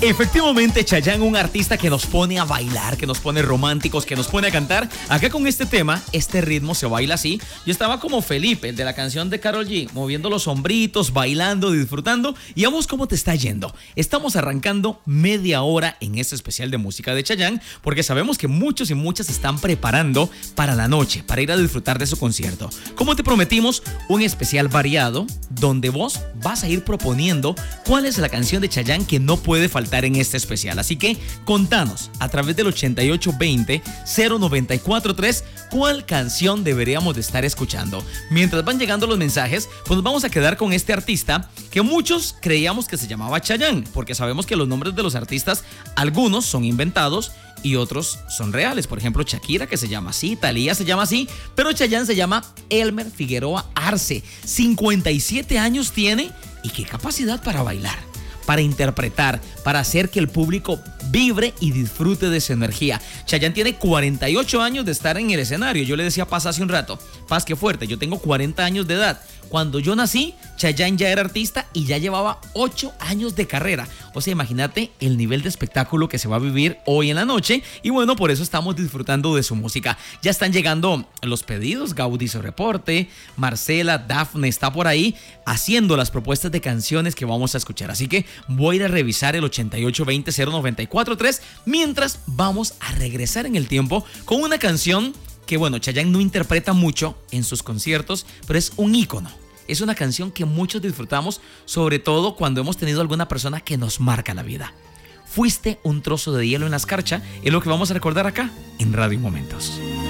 Efectivamente, Chayanne, un artista que nos pone a bailar, que nos pone románticos, que nos pone a cantar. Acá con este tema, este ritmo se baila así. Yo estaba como Felipe, el de la canción de Karol G, moviendo los hombritos, bailando, disfrutando. Y vamos cómo te está yendo. Estamos arrancando media hora en este especial de música de Chayanne, porque sabemos que muchos y muchas se están preparando para la noche, para ir a disfrutar de su concierto. Como te prometimos, un especial variado, donde vos vas a ir proponiendo cuál es la canción de Chayanne que no puede faltar en este especial. Así que contanos a través del 8820-0943 cuál canción deberíamos de estar escuchando. Mientras van llegando los mensajes, pues nos vamos a quedar con este artista que muchos creíamos que se llamaba Chayanne, porque sabemos que los nombres de los artistas, algunos son inventados y otros son reales. Por ejemplo, Shakira, que se llama así, Thalía se llama así, pero Chayanne se llama Elmer Figueroa Arce. 57 años tiene y qué capacidad para bailar, para interpretar, para hacer que el público vibre y disfrute de su energía. Chayanne tiene 48 años de estar en el escenario. Yo le decía a Paz hace un rato, Paz, qué fuerte, yo tengo 40 años de edad. Cuando yo nací, Chayanne ya era artista y ya llevaba 8 años de carrera. O sea, imagínate el nivel de espectáculo que se va a vivir hoy en la noche. Y bueno, por eso estamos disfrutando de su música. Ya están llegando los pedidos. Gaudí se reporte, Marcela, Dafne está por ahí haciendo las propuestas de canciones que vamos a escuchar. Así que voy a ir a revisar el 8820-0943 mientras vamos a regresar en el tiempo con una canción que, bueno, Chayanne no interpreta mucho en sus conciertos, pero es un ícono. Es una canción que muchos disfrutamos, sobre todo cuando hemos tenido alguna persona que nos marca la vida. Fuiste un trozo de hielo en la escarcha, es lo que vamos a recordar acá en Radio Momentos.